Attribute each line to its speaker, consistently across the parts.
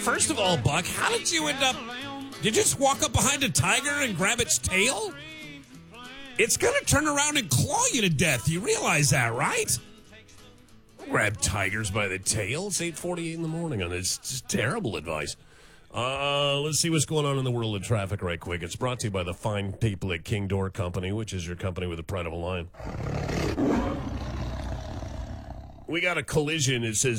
Speaker 1: First of all, Buck, how did you end up? Did you just walk up behind a tiger and grab its tail? It's going to turn around and claw you to death. You realize that, right? Grab tigers by the tail. It's 8:48 in the morning. And it's just terrible advice. Let's see what's going on in the world of traffic right quick. It's brought to you by the fine people at King Door Company, which is your company with the pride of a lion. We got a collision. It says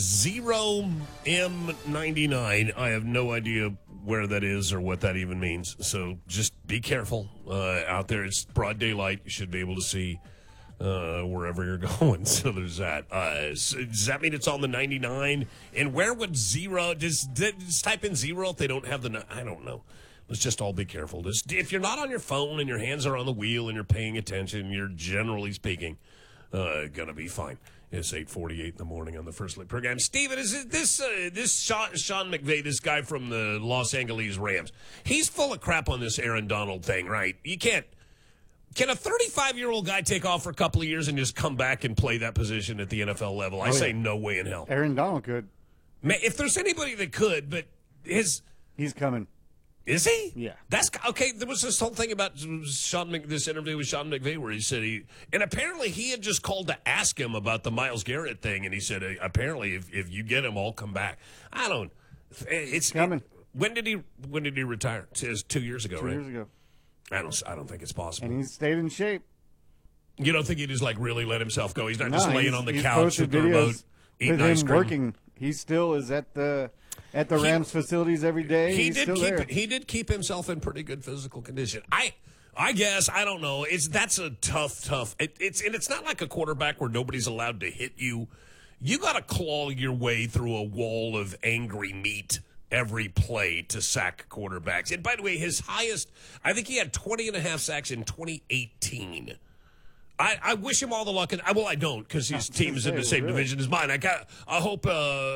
Speaker 1: 0M99. I have no idea where that is or what that even means. So just be careful out there. It's broad daylight. You should be able to see wherever you're going. So there's that. So does that mean it's on the 99? And where would zero? Just type in zero if they don't have the. I don't know. Let's just all be careful. If you're not on your phone and your hands are on the wheel and you're paying attention, you're generally speaking gonna be fine. It's 8:48 in the morning on the First Lick program. Steven, is this Sean McVay, this guy from the Los Angeles Rams? He's full of crap on this Aaron Donald thing, right? You can't. Can a 35-year-old guy take off for a couple of years and just come back and play that position at the NFL level? I say no way in hell.
Speaker 2: Aaron Donald could.
Speaker 1: Man, if there's anybody that could, but
Speaker 2: he's coming.
Speaker 1: Is he?
Speaker 2: Yeah.
Speaker 1: That's okay. There was this whole thing about this interview with Sean McVay where he said and apparently he had just called to ask him about the Myles Garrett thing, and he said apparently if you get him, I'll come back. I don't. It's
Speaker 2: coming.
Speaker 1: When did he retire? It was 2 years ago, right?
Speaker 2: 2 years ago.
Speaker 1: I don't think it's possible.
Speaker 2: And he's stayed in shape.
Speaker 1: You don't think he just really let himself go? He's not just laying on the couch with the
Speaker 2: videos
Speaker 1: remote eating
Speaker 2: with
Speaker 1: ice
Speaker 2: him
Speaker 1: cream.
Speaker 2: working. He still is at the Rams facilities every day. He
Speaker 1: did keep himself in pretty good physical condition. I guess I don't know. That's a tough. It's not like a quarterback where nobody's allowed to hit you. You got to claw your way through a wall of angry meat every play to sack quarterbacks. And by the way, his highest, I think he had 20.5 sacks in 2018. I wish him all the luck. I don't, because his team is in the same division as mine. I hope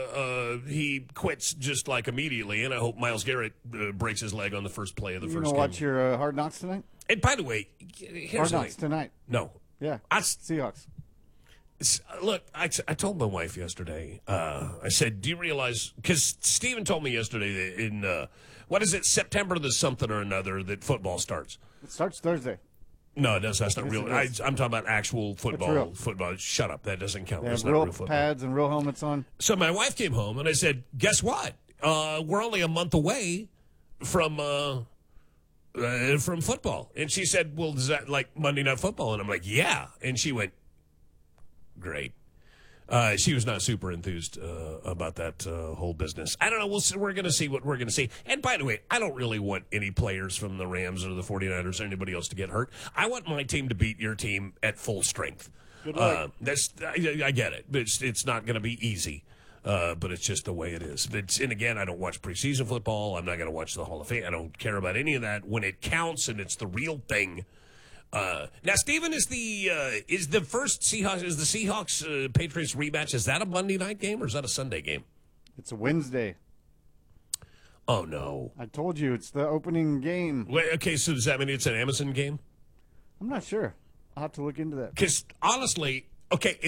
Speaker 1: he quits just like immediately, and I hope Myles Garrett breaks his leg on the first play of the first game.
Speaker 2: You watch your Hard Knocks tonight?
Speaker 1: And by the way, here's
Speaker 2: Hard Knocks tonight.
Speaker 1: No.
Speaker 2: Yeah. Seahawks.
Speaker 1: Look, I told my wife yesterday, I said, do you realize, because Steven told me yesterday that in, what is it, September the something or another that football starts?
Speaker 2: It starts Thursday.
Speaker 1: No, it does. That's not real. I'm talking about actual football. Football. Shut up. That doesn't count.
Speaker 2: They
Speaker 1: That's
Speaker 2: have
Speaker 1: not
Speaker 2: real
Speaker 1: real football.
Speaker 2: pads and real helmets on.
Speaker 1: So my wife came home, and I said, guess what? We're only a month away from football. And she said, well, is that like Monday Night Football? And I'm like, yeah. And she went, great. She was not super enthused about that whole business. I don't know. We're going to see what we're going to see. And by the way, I don't really want any players from the Rams or the 49ers or anybody else to get hurt. I want my team to beat your team at full strength.
Speaker 2: Good luck.
Speaker 1: I get it. But it's not going to be easy. But it's just the way it is. And again, I don't watch preseason football. I'm not going to watch the Hall of Fame. I don't care about any of that. When it counts and it's the real thing. Now, Steven, is the Seahawks Patriots rematch? Is that a Monday night game or is that a Sunday game?
Speaker 2: It's a Wednesday.
Speaker 1: Oh no!
Speaker 2: I told you it's the opening game.
Speaker 1: Wait, okay, so does that mean it's an Amazon game?
Speaker 2: I'm not sure. I'll have to look into that.
Speaker 1: Because honestly, okay.